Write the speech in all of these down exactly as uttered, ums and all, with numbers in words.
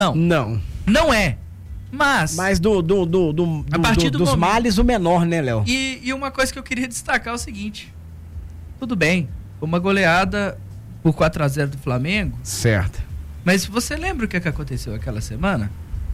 Não. Não. Não é. Mas... Mas do, do, do, do, a partir do, do dos momento... males, o menor, né, Léo? E, e uma coisa que eu queria destacar é o seguinte. Tudo bem, uma goleada por quatro a zero do Flamengo. Certo. Mas você lembra o que, é que aconteceu aquela semana?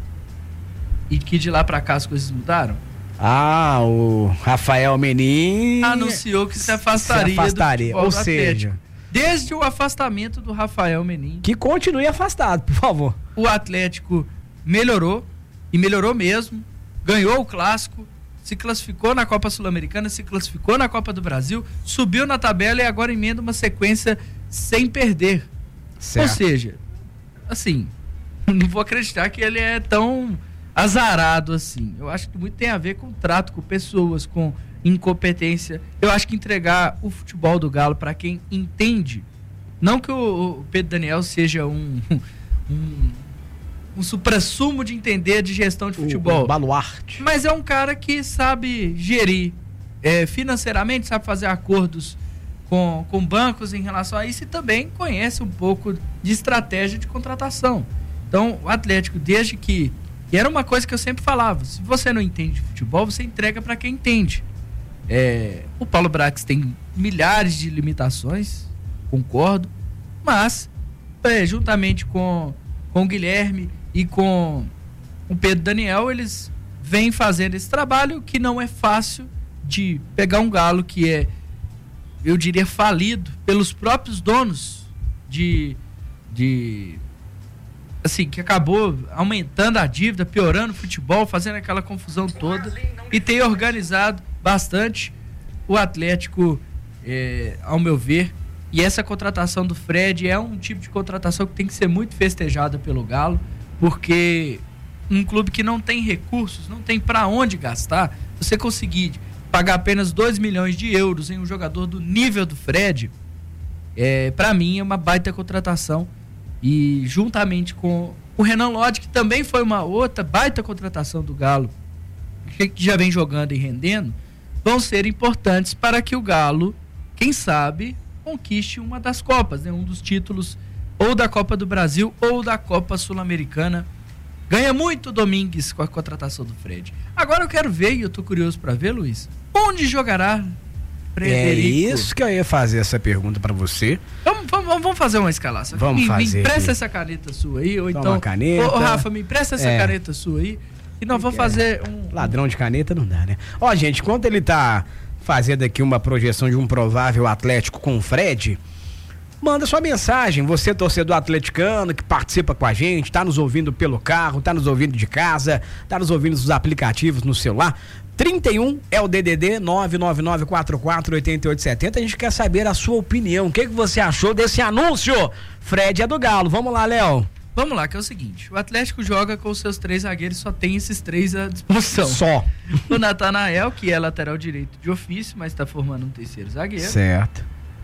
E que de lá pra cá as coisas mudaram? Ah, o Rafael Menin... Anunciou que se afastaria, se afastaria. do futebol Ou do seja... Atlético. Desde o afastamento do Rafael Menin. Que continue afastado, por favor. O Atlético melhorou, e melhorou mesmo, ganhou o Clássico, se classificou na Copa Sul-Americana, se classificou na Copa do Brasil, subiu na tabela e agora emenda uma sequência sem perder. Certo. Ou seja, assim, não vou acreditar que ele é tão azarado assim. Eu acho que muito tem a ver com trato com pessoas, com incompetência. Eu acho que entregar o futebol do Galo para quem entende, não que o, o Pedro Daniel seja um, um, um suprassumo de entender de gestão de futebol, o, o baluarte, mas é um cara que sabe gerir é, financeiramente, sabe fazer acordos com, com bancos em relação a isso e também conhece um pouco de estratégia de contratação. Então o Atlético, desde que, e era uma coisa que eu sempre falava, se você não entende de futebol, você entrega para quem entende. É, o Paulo Brax tem milhares de limitações, concordo, mas é, juntamente com, com o Guilherme e com o Pedro Daniel, eles vêm fazendo esse trabalho que não é fácil de pegar um Galo que é, eu diria, falido pelos próprios donos de, de assim, que acabou aumentando a dívida, piorando o futebol, fazendo aquela confusão toda e tem organizado bastante o Atlético, é, ao meu ver, e essa contratação do Fred é um tipo de contratação que tem que ser muito festejada pelo Galo, porque um clube que não tem recursos, não tem para onde gastar, você conseguir pagar apenas dois milhões de euros em um jogador do nível do Fred, é, para mim é uma baita contratação, e juntamente com o Renan Lodge, que também foi uma outra baita contratação do Galo, que já vem jogando e rendendo, vão ser importantes para que o Galo, quem sabe, conquiste uma das Copas, né? Um dos títulos ou da Copa do Brasil ou da Copa Sul-Americana. Ganha muito Domingues com a contratação do Fred. Agora eu quero ver, e eu tô curioso para ver, Luiz, onde jogará Frederico? É isso que eu ia fazer essa pergunta para você. Vamos, vamos, vamos fazer uma escalação. Vamos me, fazer. Me empresta essa caneta sua aí, ou Toma então... uma caneta. Ô, Rafa, me empresta essa É. caneta sua aí. E nós vamos fazer um... Ladrão de caneta não dá, né? Ó, gente, enquanto ele tá fazendo aqui uma projeção de um provável Atlético com o Fred, manda sua mensagem, você torcedor atleticano que participa com a gente, tá nos ouvindo pelo carro, tá nos ouvindo de casa, tá nos ouvindo nos aplicativos no celular. trinta e um é o D D D nove nove nove quatro quatro oito oito sete zero. A gente quer saber a sua opinião. O que, que você achou desse anúncio? Fred é do Galo. Vamos lá, Léo. Vamos lá, que é o seguinte, o Atlético joga com os seus três zagueiros, só tem esses três à disposição. Só. O Natanael, que é lateral direito de ofício, mas está formando um terceiro zagueiro. Certo.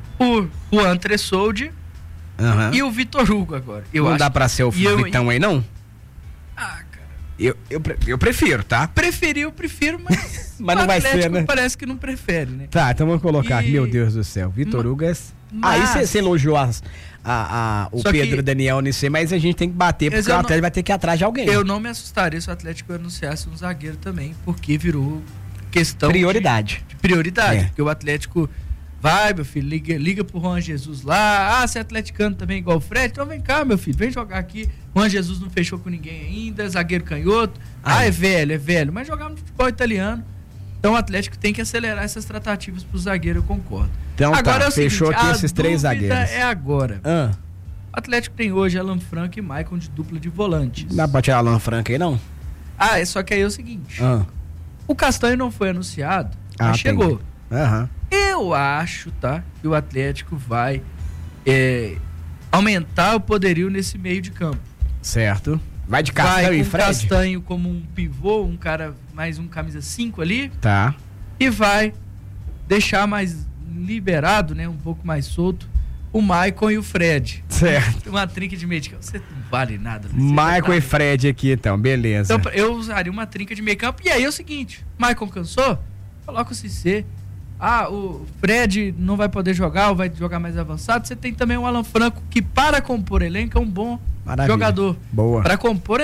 O Juan Tressoldi Uhum. e o Vitor Hugo agora. Eu não acho dá pra ser o e eu- Vitão aí, não? Ah, cara. Eu, eu, pre- eu prefiro, tá? Preferi, eu prefiro, mas, Mas não o vai ser, Atlético né? parece que não prefere, né? Tá, então vamos colocar aqui, E- meu Deus do céu. Vitor Ma- Hugo é... mas- Aí você elogiou as, a, a, o Só que- Pedro Daniel nisso aí, mas a gente tem que bater, Mas porque o eu não- Atlético vai ter que ir atrás de alguém. Eu não me assustaria se o Atlético anunciasse um zagueiro também, porque virou questão de- Prioridade. de prioridade, É. porque o Atlético vai, meu filho, liga, liga pro Juan Jesus lá, ah, você é atleticano também igual o Fred, então vem cá, meu filho, vem jogar aqui. Juan Jesus não fechou com ninguém ainda, zagueiro canhoto, ah, Aí. é velho, é velho, mas jogar no futebol italiano, então o Atlético tem que acelerar essas tratativas pro zagueiro, eu concordo. Então agora tá, é o seguinte, fechou aqui a esses três dúvida zagueiros. é agora. Ah, O Atlético tem hoje Alan Franco e Maicon de dupla de volantes. não dá pra tirar Alan Franco aí, não? Ah, é só que aí é o seguinte, Ah, o Castanho não foi anunciado, Ah, mas chegou. entendi. Aham. Eu acho, tá, que o Atlético vai é, aumentar o poderio nesse meio de campo. Certo. Vai de Castanho vai e com Fred? Castanho como um pivô, um cara mais um camisa cinco ali, Tá. e vai deixar mais liberado, né, um pouco mais solto, o Maicon e o Fred. Certo. Uma trinca de meio de campo. Você não vale nada. Luiz. Você Michael tá- e Fred aqui, então, beleza. Então, eu usaria uma trinca de meio campo. E aí é o seguinte, Maicon cansou? Coloca o Cissé. Ah, o Fred não vai poder jogar ou vai jogar mais avançado. Você tem também o Alan Franco, que para compor elenco é um bom Maravilha. jogador Boa. para compor